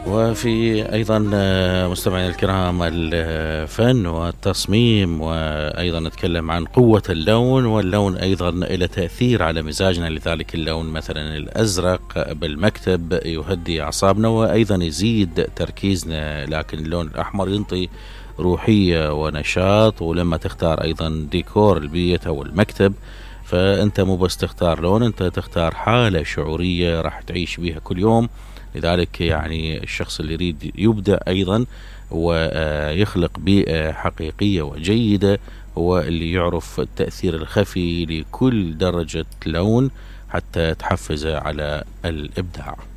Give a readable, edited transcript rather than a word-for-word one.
وفي أيضا مستمعينا الكرام الفن والتصميم، وأيضا نتكلم عن قوة اللون، واللون أيضا له تأثير على مزاجنا. لذلك اللون مثلا الأزرق بالمكتب يهدي أعصابنا وأيضا يزيد تركيزنا، لكن اللون الأحمر ينطي روحية ونشاط. ولما تختار أيضا ديكور البيت أو المكتب، فأنت مو بس تختار لون، أنت تختار حالة شعورية راح تعيش بيها كل يوم. لذلك يعني الشخص اللي يريد يبدع أيضا ويخلق بيئة حقيقية وجيدة هو اللي يعرف التأثير الخفي لكل درجة لون حتى تحفزه على الإبداع.